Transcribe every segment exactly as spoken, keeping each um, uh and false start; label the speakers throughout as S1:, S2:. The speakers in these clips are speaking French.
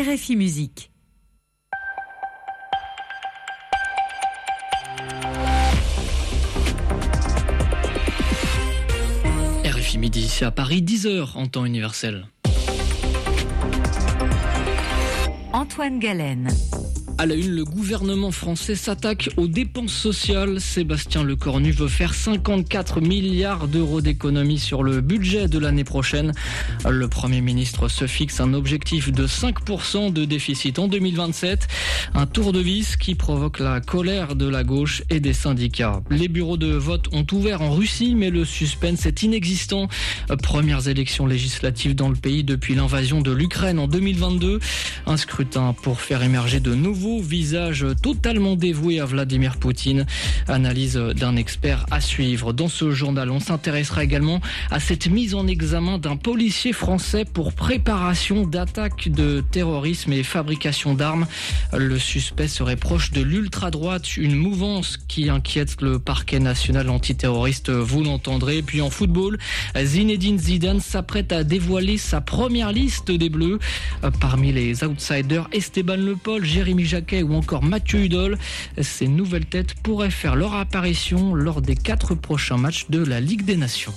S1: R F I Musique.
S2: R F I Midi, c'est à Paris, dix heures en temps universel.
S1: Antoine Galen.
S2: À la une, le gouvernement français s'attaque aux dépenses sociales. Sébastien Lecornu veut faire cinquante-quatre milliards d'euros d'économies sur le budget de l'année prochaine. Le Premier ministre se fixe un objectif de cinq pour cent de déficit en deux mille vingt-sept. Un tour de vis qui provoque la colère de la gauche et des syndicats. Les bureaux de vote ont ouvert en Russie, mais le suspense est inexistant. Premières élections législatives dans le pays depuis l'invasion de l'Ukraine en deux mille vingt-deux. Un scrutin pour faire émerger de nouveaux visage totalement dévoué à Vladimir Poutine. Analyse d'un expert à suivre. Dans ce journal, on s'intéressera également à cette mise en examen d'un policier français pour préparation d'attaques de terrorisme et fabrication d'armes. Le suspect serait proche de l'ultra-droite, une mouvance qui inquiète le parquet national antiterroriste, vous l'entendrez. Puis en football, Zinedine Zidane s'apprête à dévoiler sa première liste des Bleus. Parmi les outsiders, Esteban Le Paul, Jérémy Jacquet ou encore Mathieu Hudol. Ces nouvelles têtes pourraient faire leur apparition lors des quatre prochains matchs de la Ligue des Nations.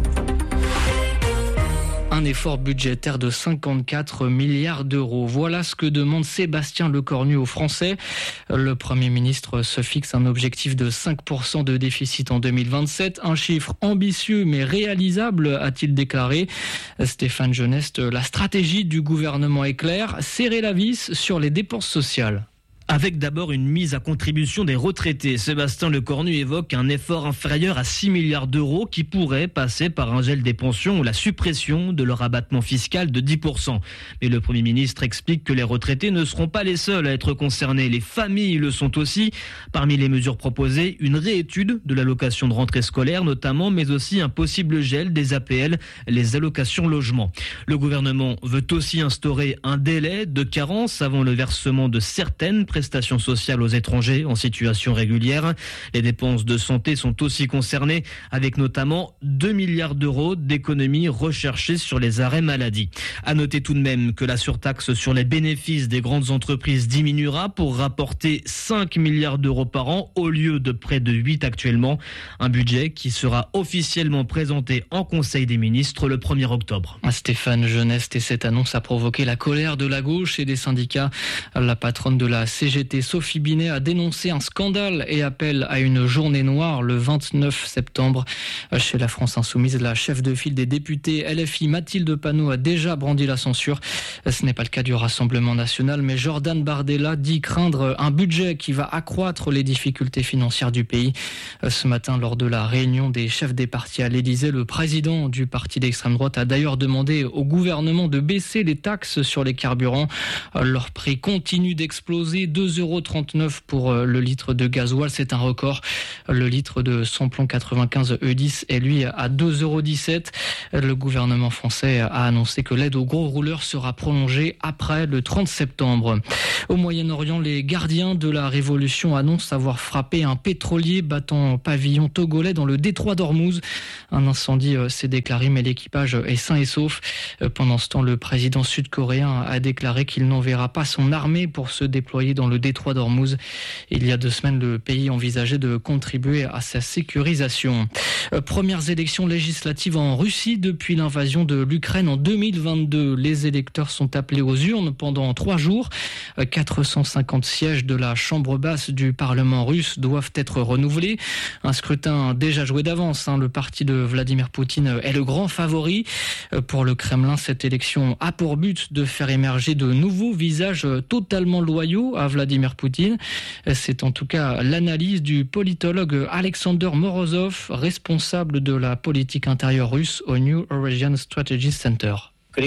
S2: Un effort budgétaire de cinquante-quatre milliards d'euros. Voilà ce que demande Sébastien Lecornu aux Français. Le Premier ministre se fixe un objectif de cinq pour cent de déficit en deux mille vingt-sept. Un chiffre ambitieux mais réalisable, a-t-il déclaré. Stéphane Genest, la stratégie du gouvernement est claire, serrer la vis sur les dépenses sociales.
S3: Avec d'abord une mise à contribution des retraités. Sébastien Lecornu évoque un effort inférieur à six milliards d'euros qui pourrait passer par un gel des pensions ou la suppression de leur abattement fiscal de dix pour cent. Mais le Premier ministre explique que les retraités ne seront pas les seuls à être concernés. Les familles le sont aussi. Parmi les mesures proposées, une réétude de l'allocation de rentrée scolaire notamment, mais aussi un possible gel des A P L, les allocations logement. Le gouvernement veut aussi instaurer un délai de carence avant le versement de certaines prestations sociales aux étrangers en situation régulière. Les dépenses de santé sont aussi concernées, avec notamment deux milliards d'euros d'économies recherchées sur les arrêts maladie. À noter tout de même que la surtaxe sur les bénéfices des grandes entreprises diminuera pour rapporter cinq milliards d'euros par an au lieu de près de huit actuellement. Un budget qui sera officiellement présenté en Conseil des ministres le premier octobre.
S2: Stéphane Genest, et cette annonce a provoqué la colère de la gauche et des syndicats. La patronne de la C G T, Sophie Binet, a dénoncé un scandale et appelle à une journée noire le vingt-neuf septembre. Chez la France Insoumise, la chef de file des députés L F I, Mathilde Panot, a déjà brandi la censure. Ce n'est pas le cas du Rassemblement national, mais Jordan Bardella dit craindre un budget qui va accroître les difficultés financières du pays. Ce matin, lors de la réunion des chefs des partis à l'Élysée, le président du parti d'extrême droite a d'ailleurs demandé au gouvernement de baisser les taxes sur les carburants. Leur prix continue d'exploser. deux euros trente-neuf pour le litre de gasoil, c'est un record. Le litre de samplon quatre-vingt-quinze E dix est lui à deux euros dix-sept. Le gouvernement français a annoncé que l'aide aux gros rouleurs sera prolongée après le trente septembre. Au Moyen-Orient, les gardiens de la révolution annoncent avoir frappé un pétrolier battant pavillon togolais dans le détroit d'Ormuz. Un incendie s'est déclaré, mais l'équipage est sain et sauf. Pendant ce temps, le président sud-coréen a déclaré qu'il n'enverra pas son armée pour se déployer dans le détroit d'Ormuz. Il y a deux semaines, le pays envisageait de contribuer à sa sécurisation. Premières élections législatives en Russie depuis l'invasion de l'Ukraine en deux mille vingt-deux. Les électeurs sont appelés aux urnes pendant trois jours. quatre cent cinquante sièges de la chambre basse du Parlement russe doivent être renouvelés. Un scrutin déjà joué d'avance. Le parti de Vladimir Poutine est le grand favori. Pour le Kremlin, cette élection a pour but de faire émerger de nouveaux visages totalement loyaux à Vladimir Poutine. C'est en tout cas l'analyse du politologue Alexander Morozov, responsable de la politique intérieure russe au New Eurasian Strategy Center.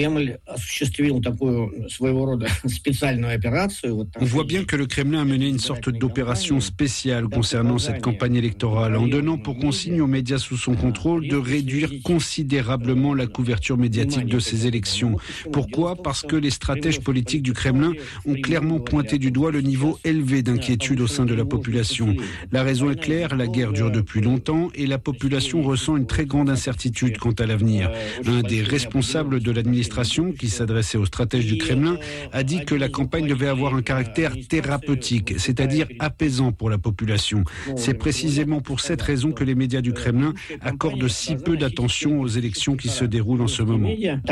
S4: On voit bien que le Kremlin a mené une sorte d'opération spéciale concernant cette campagne électorale, en donnant pour consigne aux médias sous son contrôle de réduire considérablement la couverture médiatique de ces élections. Pourquoi ? Parce que les stratèges politiques du Kremlin ont clairement pointé du doigt le niveau élevé d'inquiétude au sein de la population. La raison est claire, la guerre dure depuis longtemps et la population ressent une très grande incertitude quant à l'avenir. Un des responsables de l'administration administration, qui s'adressait aux stratèges du Kremlin, a dit que la campagne devait avoir un caractère thérapeutique, c'est-à-dire apaisant pour la population. C'est précisément pour cette raison que les médias du Kremlin accordent si peu d'attention aux élections qui se déroulent en ce moment.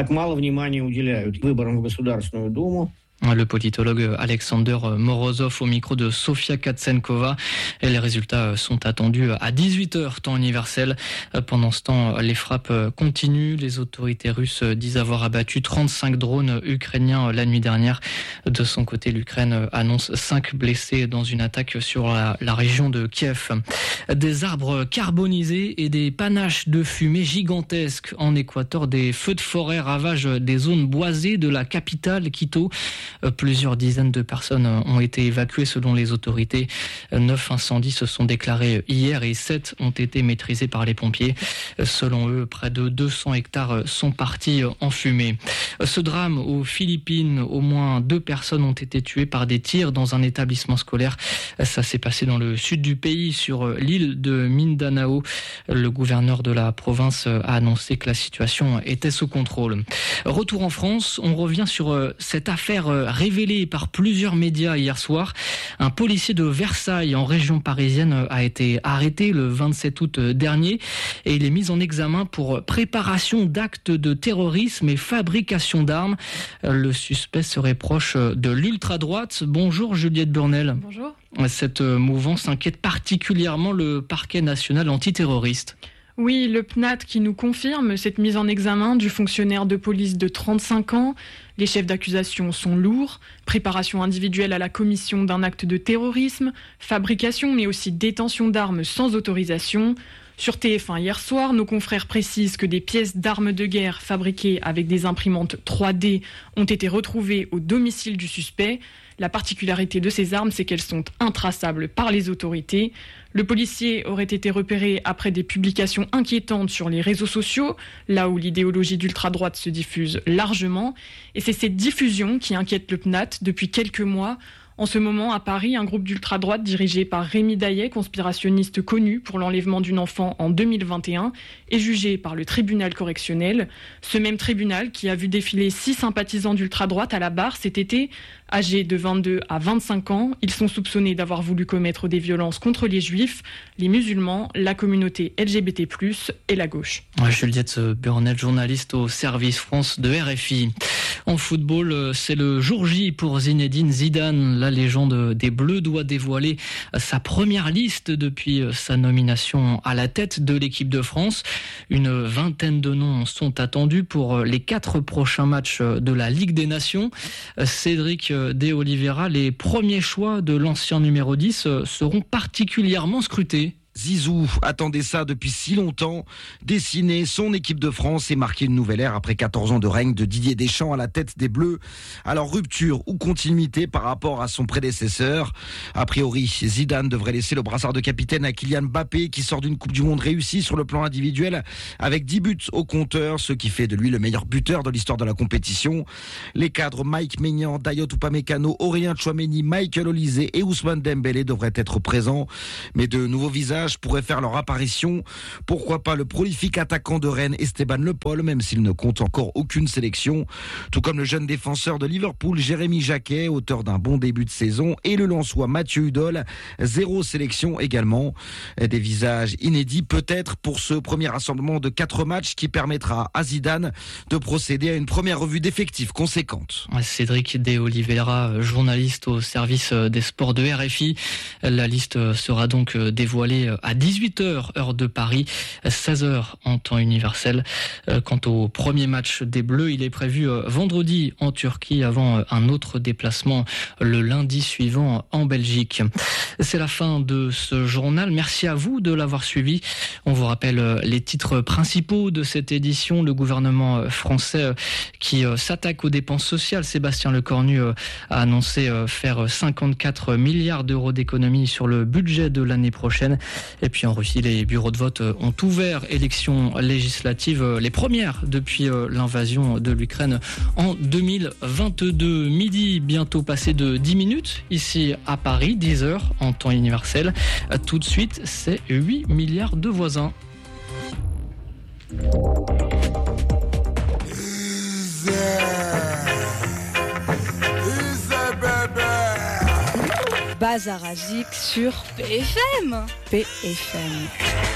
S2: Le politologue Alexander Morozov au micro de Sofia Katsenkova. Et les résultats sont attendus à dix-huit heures temps universel. Pendant ce temps, les frappes continuent. Les autorités russes disent avoir abattu trente-cinq drones ukrainiens la nuit dernière. De son côté, l'Ukraine annonce cinq blessés dans une attaque sur la, la région de Kiev. Des arbres carbonisés et des panaches de fumée gigantesques en Équateur. Des feux de forêt ravagent des zones boisées de la capitale Quito. Plusieurs dizaines de personnes ont été évacuées selon les autorités. Neuf incendies se sont déclarés hier et sept ont été maîtrisés par les pompiers. Selon eux, près de deux cents hectares sont partis en fumée. Ce drame aux Philippines, au moins deux personnes ont été tuées par des tirs dans un établissement scolaire. Ça s'est passé dans le sud du pays, sur l'île de Mindanao. Le gouverneur de la province a annoncé que la situation était sous contrôle. Retour en France, on revient sur cette affaire révélée par plusieurs médias hier soir. Un policier de Versailles en région parisienne a été arrêté le vingt-sept août dernier et il est mis en examen pour préparation d'actes de terrorisme et fabrication d'armes. Le suspect serait proche de l'ultra-droite. Bonjour Juliette Burnel.
S5: Bonjour.
S2: Cette mouvance inquiète particulièrement le parquet national antiterroriste.
S5: Oui, le P N A T qui nous confirme cette mise en examen du fonctionnaire de police de trente-cinq ans. Les chefs d'accusation sont lourds. Préparation individuelle à la commission d'un acte de terrorisme, fabrication mais aussi détention d'armes sans autorisation. Sur T F un hier soir, nos confrères précisent que des pièces d'armes de guerre fabriquées avec des imprimantes trois D ont été retrouvées au domicile du suspect. La particularité de ces armes, c'est qu'elles sont intraçables par les autorités. Le policier aurait été repéré après des publications inquiétantes sur les réseaux sociaux, là où l'idéologie d'ultra-droite se diffuse largement. Et c'est cette diffusion qui inquiète le P N A T depuis quelques mois. En ce moment, à Paris, un groupe d'ultra-droite dirigé par Rémi Daillet, conspirationniste connu pour l'enlèvement d'une enfant en deux mille vingt et un, est jugé par le tribunal correctionnel. Ce même tribunal qui a vu défiler six sympathisants d'ultra-droite à la barre cet été. Âgés de vingt-deux à vingt-cinq ans, ils sont soupçonnés d'avoir voulu commettre des violences contre les juifs, les musulmans, la communauté L G B T plus, et la gauche.
S2: Juliette Burnel, journaliste au service France de R F I. En football, c'est le jour J pour Zinedine Zidane. La légende des Bleus doit dévoiler sa première liste depuis sa nomination à la tête de l'équipe de France. Une vingtaine de noms sont attendus pour les quatre prochains matchs de la Ligue des Nations. Cédric De Oliveira, les premiers choix de l'ancien numéro dix seront particulièrement scrutés.
S6: Zizou attendait ça depuis si longtemps, dessiner son équipe de France et marquer une nouvelle ère après quatorze ans de règne de Didier Deschamps à la tête des Bleus. Alors rupture ou continuité par rapport à son prédécesseur? A priori, Zidane devrait laisser le brassard de capitaine à Kylian Mbappé qui sort d'une Coupe du Monde réussie sur le plan individuel avec dix buts au compteur, ce qui fait de lui le meilleur buteur de l'histoire de la compétition. Les cadres Mike Maignan, Dayot Upamecano, Aurélien Tchouaméni, Michael Olise et Ousmane Dembélé devraient être présents, mais de nouveaux visages pourraient faire leur apparition. Pourquoi pas le prolifique attaquant de Rennes Esteban Le Paul, même s'il ne compte encore aucune sélection, tout comme le jeune défenseur de Liverpool Jérémy Jacquet, auteur d'un bon début de saison, et le Lensois Mathieu Hudol, zéro sélection également. Des visages inédits peut-être pour ce premier rassemblement de quatre matchs qui permettra à Zidane de procéder à une première revue d'effectifs conséquente.
S2: Cédric De Oliveira, journaliste au service des sports de R F I. La liste sera donc dévoilée à dix-huit heures, heure de Paris, seize heures en temps universel. Quant au premier match des Bleus, il est prévu vendredi en Turquie avant un autre déplacement le lundi suivant en Belgique. C'est la fin de ce journal. Merci à vous de l'avoir suivi. On vous rappelle les titres principaux de cette édition. Le gouvernement français qui s'attaque aux dépenses sociales. Sébastien Lecornu a annoncé faire cinquante-quatre milliards d'euros d'économies sur le budget de l'année prochaine. Et puis en Russie, les bureaux de vote ont ouvert élections législatives, les premières depuis l'invasion de l'Ukraine en deux mille vingt-deux. Midi, bientôt passé de dix minutes, ici à Paris, dix heures en temps universel. Tout de suite, c'est huit milliards de voisins.
S7: Bazar Azik sur P F M. P F M.